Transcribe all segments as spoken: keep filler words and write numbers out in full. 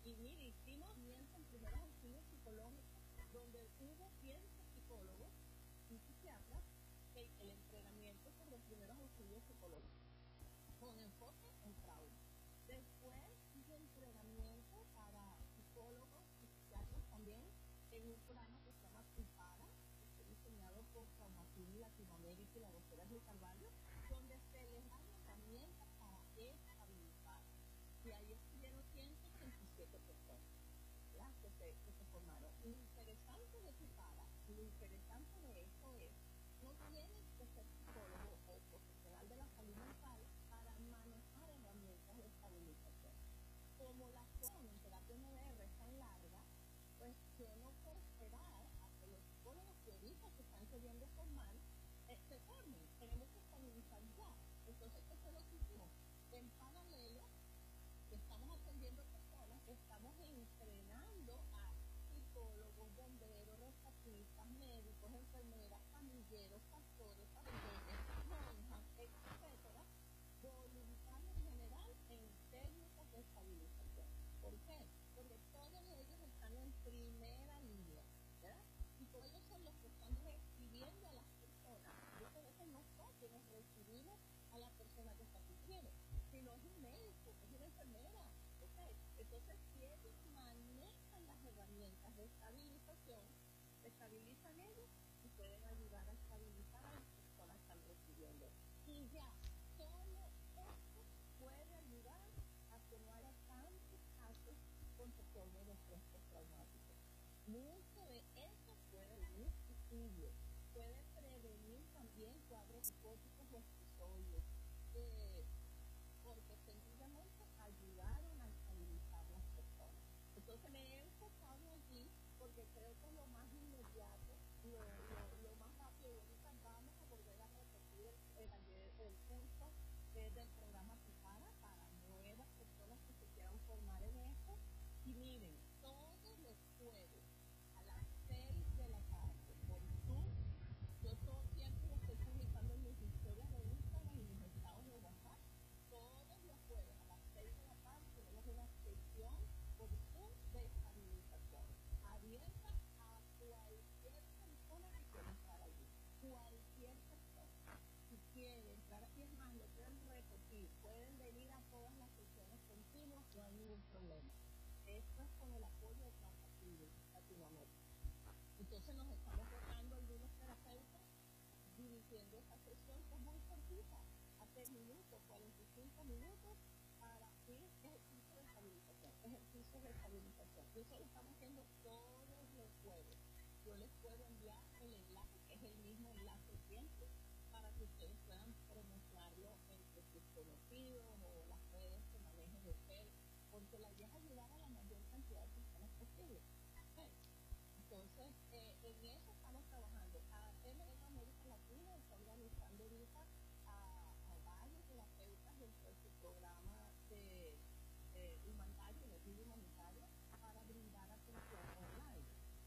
Y mire, hicimos mientras en primeros auxilios psicológicos, donde hubo cientos psicólogos y psiquiatras el, el entrenamiento sobre los primeros auxilios psicológicos, con enfoque en trauma. Después hice entrenamiento para psicólogos y psiquiatras también en un programa que se llama Prepara, que fue diseñado por Traumatín Latinoamérica y la doctora Luis Carvalho, donde se les dan herramientas para estabilizar. Y ahí estuvieron ciento ochenta y siete personas, ¿verdad? Que se, que se formaron. Lo interesante de Prepara, lo interesante de esto es, no tienes que ser psicólogo o profesional de la salud mental para manejar herramientas de estabilización. Como la forma en terapia N D R es tan larga, pues yo no puedo esperar a que los psicólogos que ahorita se están queriendo formar eh, se formen. Tenemos que estabilizar ya. Entonces, ¿qué fue lo que hicimos? En paralelo, estamos atendiendo personas, estamos entrenando a psicólogos, bomberos, rescatistas, médicos, enfermeras, camilleros, pastores, sacerdotes, monjas, etcétera, voluntarios en general en técnicas de estabilización. ¿Por qué? Porque todos ellos están en primera línea, ¿verdad? Y por ellos son los que están recibiendo a las personas. Muchas veces nosotros nos recibimos a la persona que está sufriendo. Si no es un médico, es una enfermera, ¿ok? Entonces, si ellos manejan las herramientas de estabilización, se estabilizan ellos y pueden ayudar a estabilizar a las personas que están recibiendo. Y ya, solo esto puede ayudar a que no haya tantos casos con trastornos de estrés postraumático. Mucho de eso puede venir visible, puede prevenir también cuadros psicóticos o episodios, eh, porque sencillamente ayudaron a estabilizar las personas. Entonces me he enfocado allí porque creo que es lo más inmediato, lo, lo, lo más rápido. Y ahorita vamos a volver a repetir el, el, el curso eh, del programa Prepara para nuevas personas que se quieran formar en esto. Y miren, todos los jueves a las seis de la tarde por Zoom, yo todo el tiempo lo estoy publicando en mis historias de Instagram y mis estados de WhatsApp. Todos los jueves a las seis de la tarde tenemos una sesión por Zoom de estabilización, abierta a cualquier persona que quiera entrar allí. Cualquier persona. Si quiere entrar aquí, es más, lo pueden repetir, pueden venir a todas las sesiones continuas, no hay ningún problema. Esto es con el apoyo de Traumatín Latinoamérica. Entonces nos estamos rotando algunos terapeutas dirigiendo esta sesión que es muy cortita, a tres minutos, cuarenta y cinco minutos, para hacer ejercicio de estabilización, ejercicio de estabilización. Y eso lo estamos haciendo todos los jueves. Yo les puedo enviar el enlace, que es el mismo enlace siempre, para que ustedes puedan promocionarlo entre sus conocidos o las redes que manejen ustedes, porque la idea es ayudar a la mayor cantidad de personas posible. ¿Okay? Entonces, eh, en eso estamos trabajando. A M D América Latina está organizando ahorita a, a varios terapeutas dentro de su programa de eh, humanitario, de vida humanitaria, para brindar atención online.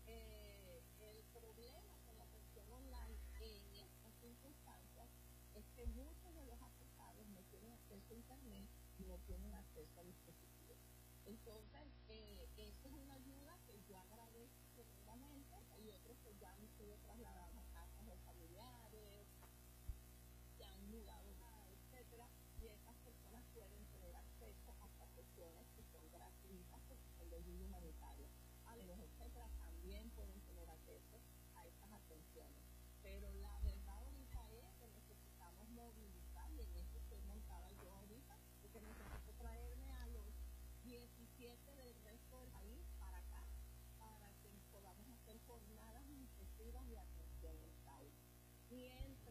Eh, el problema con la atención online en estas circunstancias es que muchos de los afectados no tienen acceso a internet y no tienen acceso a dispositivos. Entonces, eh, esa es una ayuda que yo agradezco tremendamente. Hay otros que ya han sido trasladados a casas de familiares, se han mudado, etcétera, y estas personas pueden tener acceso a estas sesiones que son gratuitas porque son de ayuda humanitaria. Aleros, etcétera, también pueden tener acceso a estas atenciones. Pero la verdad ahorita es que necesitamos movilizar, y en eso estoy montada yo ahorita, porque necesito traerme a los diecisiete del resto del país para acá, para que podamos hacer jornadas intensivas de atención en salud. Mientras